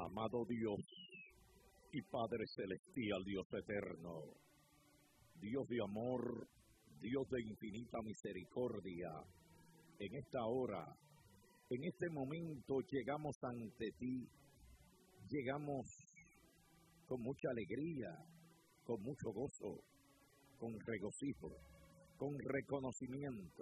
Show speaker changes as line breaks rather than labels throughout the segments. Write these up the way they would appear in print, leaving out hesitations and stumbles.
Amado Dios y Padre Celestial, Dios eterno, Dios de amor, Dios de infinita misericordia, en esta hora, en este momento llegamos ante ti, llegamos con mucha alegría, con mucho gozo, con regocijo, con reconocimiento,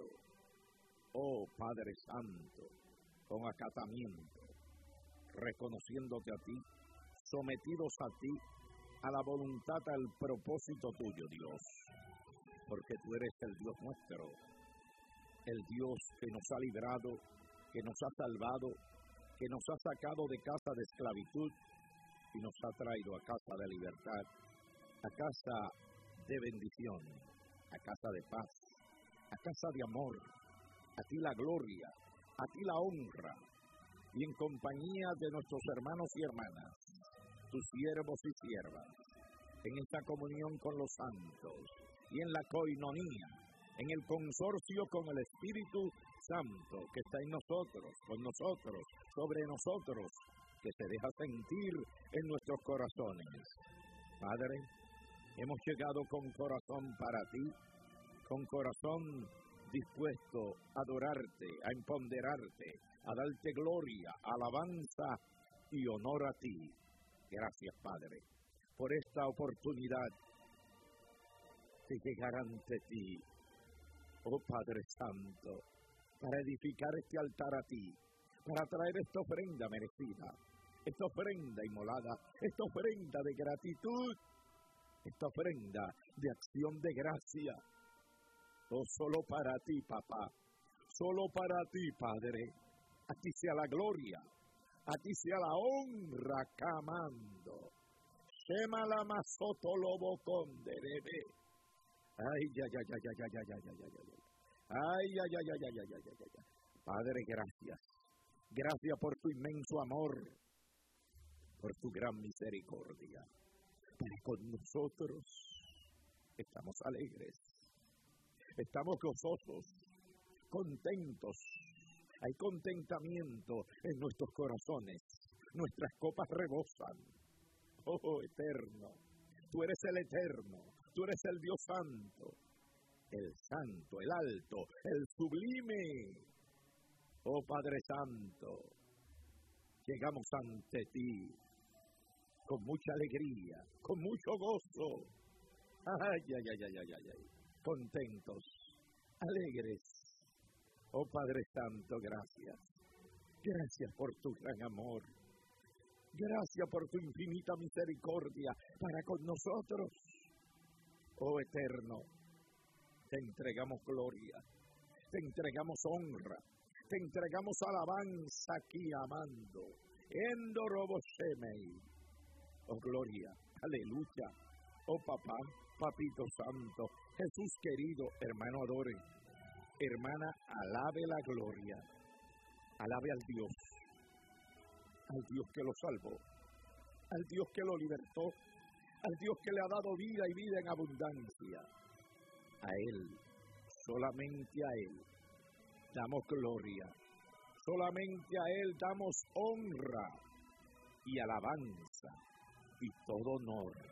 oh Padre Santo, con acatamiento, reconociéndote a ti, sometidos a ti, a la voluntad, al propósito tuyo, Dios, porque tú eres el Dios nuestro, el Dios que nos ha librado, que nos ha salvado, que nos ha sacado de casa de esclavitud y nos ha traído a casa de libertad, a casa de bendición, a casa de paz, a casa de amor. A ti la gloria, a ti la honra, y en compañía de nuestros hermanos y hermanas, tus siervos y siervas, en esta comunión con los santos, y en la coinonía, en el consorcio con el Espíritu Santo, que está en nosotros, con nosotros, sobre nosotros, que se deja sentir en nuestros corazones. Padre, hemos llegado con corazón para ti, con corazón dispuesto a adorarte, a empoderarte, a darte gloria, alabanza y honor a ti. Gracias, Padre, por esta oportunidad de llegar ante ti, oh Padre Santo, para edificar este altar a ti, para traer esta ofrenda merecida, esta ofrenda inmolada, esta ofrenda de gratitud, esta ofrenda de acción de gracia. Oh, solo para ti, papá, solo para ti, Padre, a ti sea la gloria, a ti sea la honra, camando. Shema la masoto lobo conderebe. Ay, ya, ya, ya, ya, ya, ya, ya, ya, ya, ya. Ay, ya, ya, ya, ya, ya, ya, ya, ya. Padre, gracias. Gracias por tu inmenso amor, por tu gran misericordia. Para con nosotros estamos alegres. Estamos gozosos, contentos, hay contentamiento en nuestros corazones, nuestras copas rebosan. Oh, eterno, tú eres el eterno, tú eres el Dios santo, el santo, el alto, el sublime. Oh, Padre Santo, llegamos ante ti con mucha alegría, con mucho gozo. Ay, ay, ay, ay, ay, ay. Contentos, alegres. Oh Padre Santo, gracias. Gracias por tu gran amor. Gracias por tu infinita misericordia para con nosotros. Oh Eterno, te entregamos gloria, te entregamos honra, te entregamos alabanza aquí amando. Endorobo Shemei. Oh gloria, aleluya. Oh papá, papito santo, Jesús querido, hermano adore, hermana alabe la gloria, alabe al Dios que lo salvó, al Dios que lo libertó, al Dios que le ha dado vida y vida en abundancia. A Él, solamente a Él, damos gloria, solamente a Él damos honra y alabanza y todo honor.